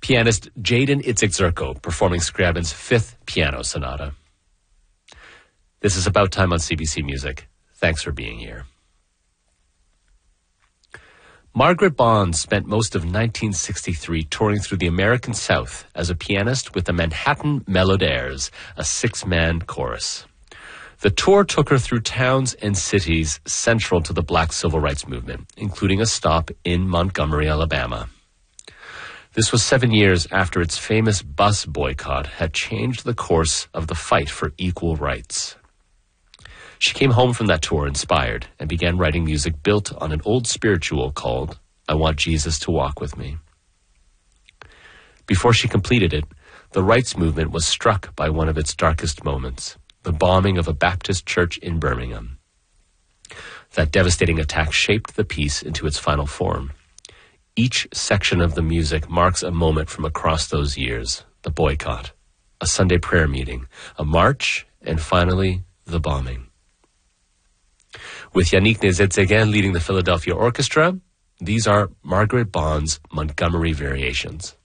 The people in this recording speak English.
Pianist Jaden Itzig-Zerko performing Scriabin's Fifth Piano Sonata. This is About Time on CBC Music. Thanks for being here. Margaret Bonds spent most of 1963 touring through the American South as a pianist with the Manhattan Melodaires, a six-man chorus. The tour took her through towns and cities central to the Black Civil Rights Movement, including a stop in Montgomery, Alabama. This was 7 years after its famous bus boycott had changed the course of the fight for equal rights. She came home from that tour inspired and began writing music built on an old spiritual called I Want Jesus to Walk With Me. Before she completed it, the rights movement was struck by one of its darkest moments, the bombing of a Baptist church in Birmingham. That devastating attack shaped the piece into its final form. Each section of the music marks a moment from across those years, the boycott, a Sunday prayer meeting, a march, and finally, the bombing. With Yannick Nézet-Séguin leading the Philadelphia Orchestra, these are Margaret Bonds' Montgomery Variations.